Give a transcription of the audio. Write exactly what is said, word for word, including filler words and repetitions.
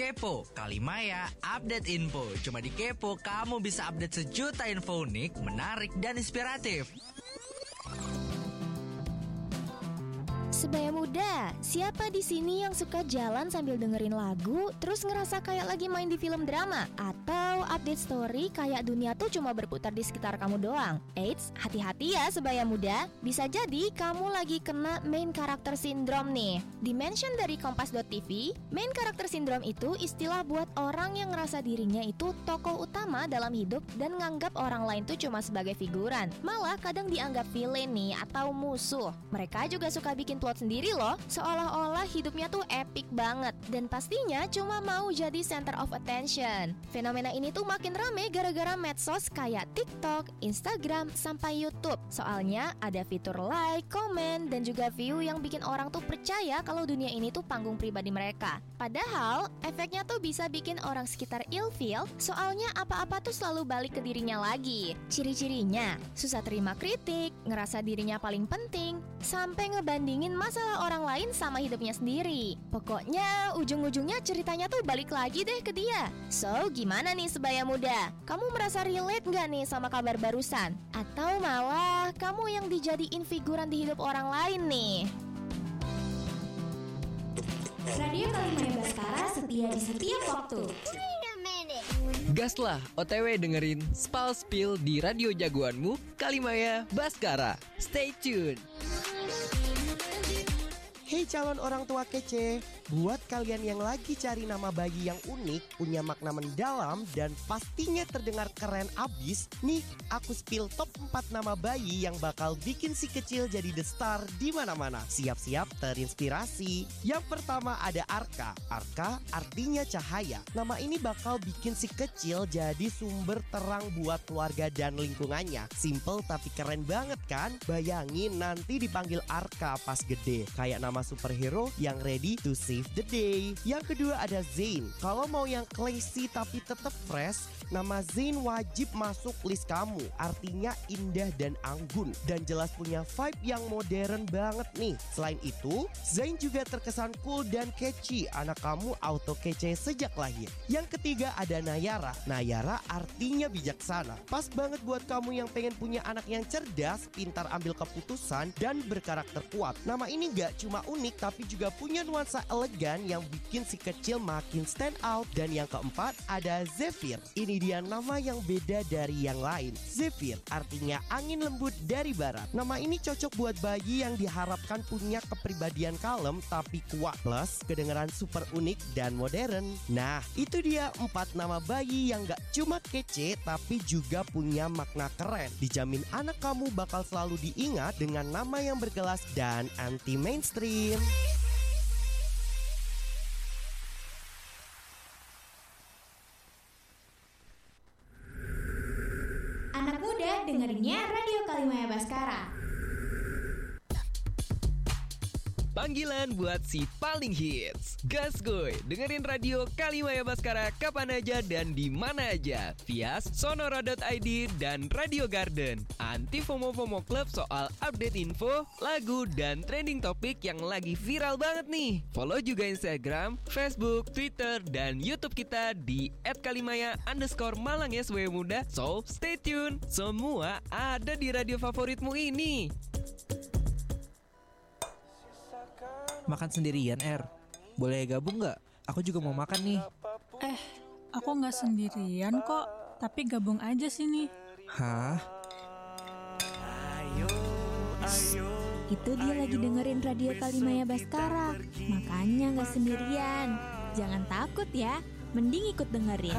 Kepo, Kalimaya Update Info. Cuma di Kepo kamu bisa update sejuta info unik, menarik, dan inspiratif. Sebaya muda, siapa di sini yang suka jalan sambil dengerin lagu, terus ngerasa kayak lagi main di film drama? Atau update story kayak dunia tuh cuma berputar di sekitar kamu doang? Eits, hati-hati ya sebaya muda, bisa jadi kamu lagi kena main karakter syndrome nih. Dimension dari kompas dot t v, main karakter syndrome itu istilah buat orang yang ngerasa dirinya itu tokoh utama dalam hidup dan nganggap orang lain tuh cuma sebagai figuran. Malah kadang dianggap villain nih atau musuh. Mereka juga suka bikin plot sendiri loh, seolah-olah hidupnya tuh epic banget dan pastinya cuma mau jadi center of attention. Fenomena ini tuh makin rame gara-gara medsos kayak TikTok, Instagram, sampai YouTube. Soalnya ada fitur like, komen, dan juga view yang bikin orang tuh percaya kalau dunia ini tuh panggung pribadi mereka. Padahal efeknya tuh bisa bikin orang sekitar ilfeel, soalnya apa-apa tuh selalu balik ke dirinya lagi. Ciri-cirinya, susah terima kritik, ngerasa dirinya paling penting, sampai ngebandingin masalah orang lain sama hidupnya sendiri. Pokoknya ujung-ujungnya ceritanya tuh balik lagi deh ke dia. So, gimana nih sebaya muda? Kamu merasa relate gak nih sama kabar barusan? Atau malah kamu yang dijadiin figuran di hidup orang lain nih? Radio Kalimaya Baskara setia di setiap waktu. Gaslah O T W dengerin Spal Spill di radio jagoanmu Kalimaya Baskara. Stay tune. Hey calon orang tua kece, buat kalian yang lagi cari nama bayi yang unik, punya makna mendalam, dan pastinya terdengar keren abis, nih aku spill top empat nama bayi yang bakal bikin si kecil jadi the star di mana-mana. Siap-siap terinspirasi. Yang pertama ada Arka. Arka artinya cahaya. Nama ini bakal bikin si kecil jadi sumber terang buat keluarga dan lingkungannya. Simple tapi keren banget kan? Bayangin nanti dipanggil Arka pas gede, kayak nama superhero yang ready to save the day. Yang kedua ada Zain. Kalau mau yang classy tapi tetap fresh, nama Zain wajib masuk list kamu. Artinya indah dan anggun, dan jelas punya vibe yang modern banget nih. Selain itu, Zain juga terkesan cool dan catchy. Anak kamu auto kece sejak lahir. Yang ketiga ada Nayara. Nayara artinya bijaksana. Pas banget buat kamu yang pengen punya anak yang cerdas, pintar ambil keputusan, dan berkarakter kuat. Nama ini gak cuma unik tapi juga punya nuansa elegan yang bikin si kecil makin stand out. Dan yang keempat ada Zephyr. Ini dia nama yang beda dari yang lain. Zephyr artinya angin lembut dari barat. Nama ini cocok buat bayi yang diharapkan punya kepribadian kalem tapi kuat, plus kedengaran super unik dan modern. Nah, itu dia empat nama bayi yang gak cuma kece tapi juga punya makna keren. Dijamin anak kamu bakal selalu diingat dengan nama yang berkelas dan anti mainstream. Anak muda dengerinnya Radio Kalimaya Baskara. Panggilan buat si paling hits. Gas goy, dengerin radio Kalimaya Baskara kapan aja dan di mana aja via sonora dot i d dan Radio Garden. Anti FOMO-FOMO Club soal update info, lagu, dan trending topik yang lagi viral banget nih. Follow juga Instagram, Facebook, Twitter, dan YouTube kita di et kalimaya underscore malang ya sebagai muda. So, stay tune. Semua ada di radio favoritmu ini. Makan sendirian, Er? Boleh gabung gak? Aku juga mau makan nih. Eh, aku gak sendirian kok. Tapi gabung aja sini. Hah? Itu dia lagi dengerin radio Kalimaya Baskara. Makanya gak sendirian. Jangan takut ya, mending ikut dengerin.